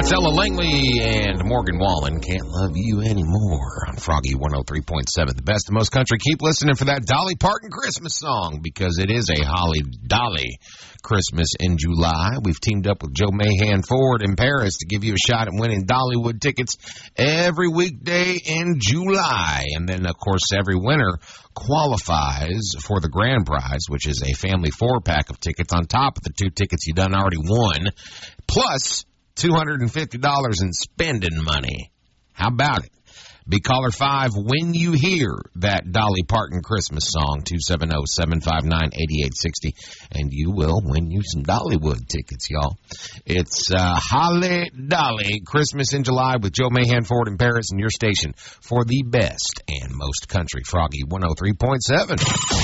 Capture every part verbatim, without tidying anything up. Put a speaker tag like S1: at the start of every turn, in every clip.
S1: That's Ella Langley and Morgan Wallen. Can't Love You Anymore on Froggy one oh three point seven. The best of most country. Keep listening for that Dolly Parton Christmas song because it is a Holly Dolly Christmas in July. We've teamed up with Joe Mahan Ford in Paris to give you a shot at winning Dollywood tickets every weekday in July. And then, of course, every winner qualifies for the grand prize, which is a family four-pack of tickets on top of the two tickets you done already won, plus two hundred fifty dollars in spending money. How about it? Be caller five when you hear that Dolly Parton Christmas song, two seven zero, seven five nine, eight eight six zero, and you will win you some Dollywood tickets, y'all. It's uh, Holly Dolly Christmas in July with Joe Mahan Ford in Paris and your station for the best and most country. Froggy one oh three point seven.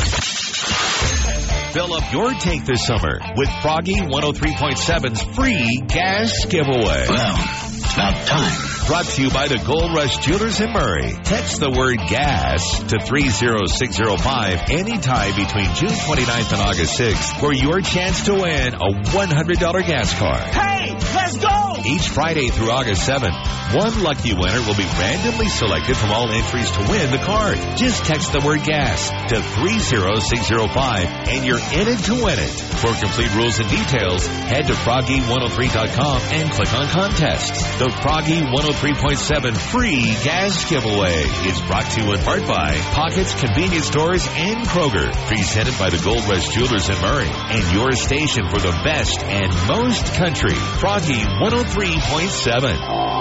S2: Fill up your tank this summer with Froggy one oh three point seven's free gas giveaway.
S3: Well, it's about time.
S2: Brought to you by the Gold Rush Jewelers in Murray. Text the word gas to three zero six zero five anytime between June twenty-ninth and August sixth for your chance to win a one hundred dollars gas card.
S4: Hey, let's go!
S2: Each Friday through August seventh, one lucky winner will be randomly selected from all entries to win the card. Just text the word gas to three zero six zero five and you're in it to win it. For complete rules and details, head to froggy one oh three dot com and click on contests. The Froggy one oh three point seven free gas giveaway is brought to you in part by Pockets Convenience Stores and Kroger. Presented by the Gold Rush Jewelers in Murray and your station for the best and most country. Froggy one oh three point seven.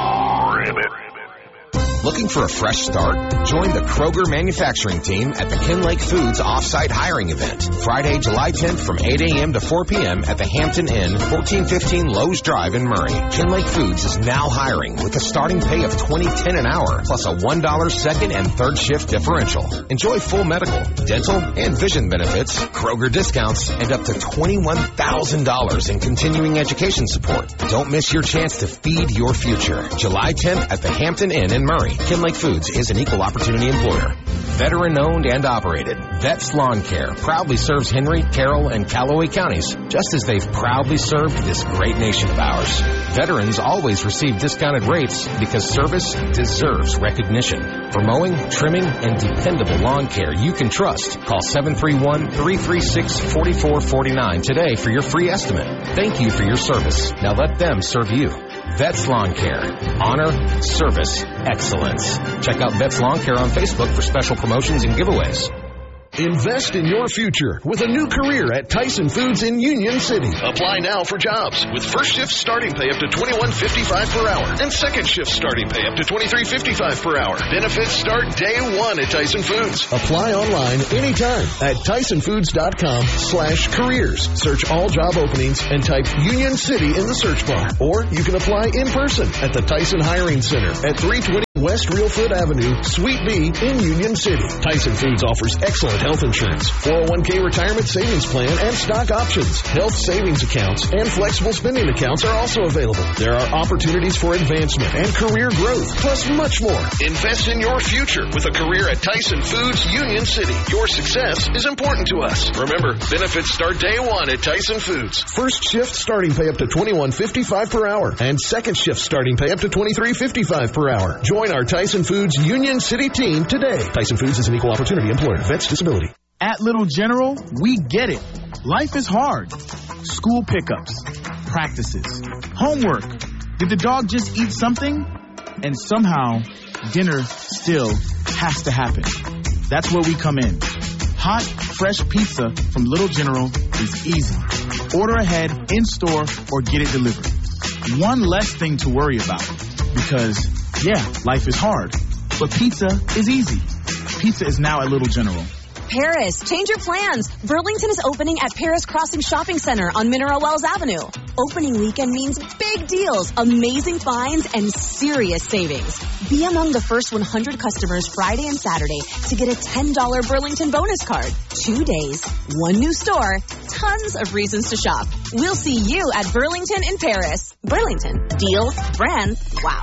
S1: Looking for a fresh start? Join the Kroger manufacturing team at the Kinlake Foods off-site hiring event. Friday, July tenth from eight a.m. to four p.m. at the Hampton Inn, fourteen fifteen Lowe's Drive in Murray. Kinlake Foods is now hiring with a starting pay of twenty ten an hour, plus a one dollar second and third shift differential. Enjoy full medical, dental, and vision benefits, Kroger discounts, and up to twenty-one thousand dollars in continuing education support. Don't miss your chance to feed your future. July tenth at the Hampton Inn in Murray. Kinlake Foods is an equal opportunity employer. Veteran owned and operated. Vets Lawn Care proudly serves Henry, Carroll, and Callaway counties, just as they've proudly served this great nation of ours. Veterans always receive discounted rates because service deserves recognition. For mowing, trimming, and dependable lawn care you can trust, call seven three one, three three six, four four four nine today for your free estimate. Thank you for your service. Now let them serve you. Vets Lawn Care. Honor, service, excellence. Check out Vets Lawn Care on Facebook for special promotions and giveaways.
S5: Invest in your future with a new career at Tyson Foods in Union City.
S6: Apply now for jobs with first shift starting pay up to twenty-one fifty-five per hour and second shift starting pay up to twenty-three fifty-five per hour. Benefits start day one at Tyson Foods.
S5: Apply online anytime at tysonfoods.com slash careers. Search all job openings and type Union City in the search bar. Or you can apply in person at the Tyson Hiring Center at three twenty West Reelfoot Avenue, Suite B in Union City. Tyson Foods offers excellent health insurance, four oh one k retirement savings plan, and stock options. Health savings accounts and flexible spending accounts are also available. There are opportunities for advancement and career growth, plus much more.
S6: Invest in your future with a career at Tyson Foods Union City. Your success is important to us. Remember, benefits start day one at Tyson Foods.
S5: First shift starting pay up to twenty-one fifty-five per hour, and second shift starting pay up to twenty-three fifty-five per hour. Join our Tyson Foods Union City team today. Tyson Foods is an equal opportunity employer. Vets disability.
S4: At Little General, we get it. Life is hard. School pickups, practices, homework. Did the dog just eat something? And somehow, dinner still has to happen. That's where we come in. Hot, fresh pizza from Little General is easy. Order ahead, in-store, or get it delivered. One less thing to worry about. Because, yeah, life is hard. But pizza is easy. Pizza is now at Little General.
S7: Paris, change your plans. Burlington is opening at Paris Crossing Shopping Center on Mineral Wells Avenue. Opening weekend means big deals, amazing finds, and serious savings. Be among the first one hundred customers Friday and Saturday to get a ten dollars Burlington bonus card. Two days, one new store, tons of reasons to shop. We'll see you at Burlington in Paris. Burlington, deals, brands, wow.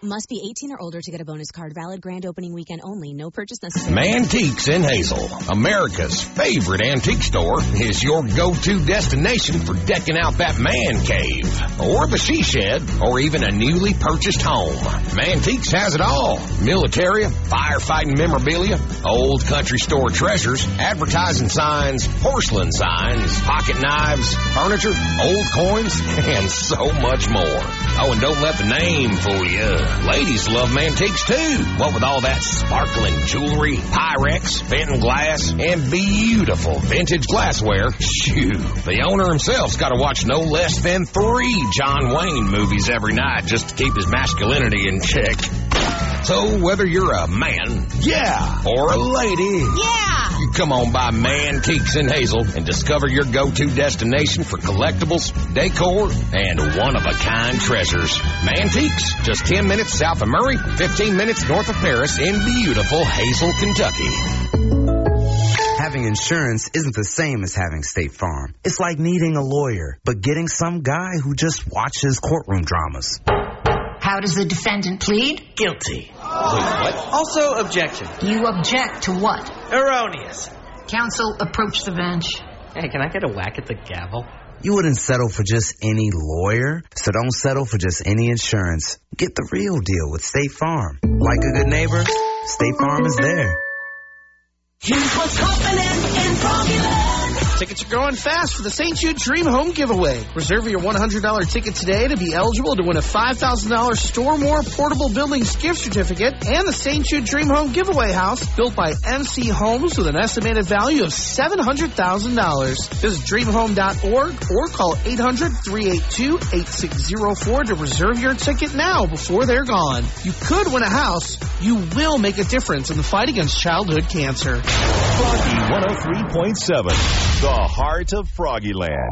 S7: Must be eighteen or older to get a bonus card. Valid grand opening weekend only. No purchase necessary.
S1: Mantiques in Hazel, America's favorite antique store, is your go-to destination for decking out that man cave, or the she shed, or even a newly purchased home. Mantiques has it all. Military, firefighting memorabilia, old country store treasures, advertising signs, porcelain signs, pocket knives, furniture, old coins, and so much more. Oh, and don't let the name fool you. Ladies love Mantiques too. What with all that sparkling jewelry, Pyrex, Benton glass, and beautiful vintage glassware, shoo, the owner himself's got to watch no less than three John Wayne movies every night just to keep his masculinity in check. So whether you're a man, yeah, or a lady,
S7: Yeah!
S1: you come on by Mantiques in Hazel and discover your go-to destination for collectibles, decor, and one-of-a-kind treasures. Mantiques, just ten minutes south of Murray, fifteen minutes north of Paris in beautiful Hazel, Kentucky.
S8: Having insurance isn't the same as having State Farm. It's like needing a lawyer, but getting some guy who just watches courtroom dramas.
S9: How does the defendant plead?
S10: Guilty.
S1: What?
S10: Also, objection.
S9: You object to what?
S10: Erroneous.
S9: Counsel, approach the bench.
S10: Hey, can I get a whack at the gavel?
S8: You wouldn't settle for just any lawyer, so don't settle for just any insurance. Get the real deal with State Farm. Like a good neighbor, State Farm is there.
S11: Here's what's happening in Froggyland.
S10: Tickets are going fast for the Saint Jude Dream Home Giveaway. Reserve your one hundred dollars ticket today to be eligible to win a five thousand dollars Store More Portable Buildings gift certificate and the Saint Jude Dream Home Giveaway house built by M C Homes with an estimated value of seven hundred thousand dollars. Visit dream home dot org or call eight hundred, three eight two, eight six zero four to reserve your ticket now before they're gone. You could win a house. You will make a difference in the fight against childhood cancer.
S2: Froggy one oh three point seven, the heart of Froggyland.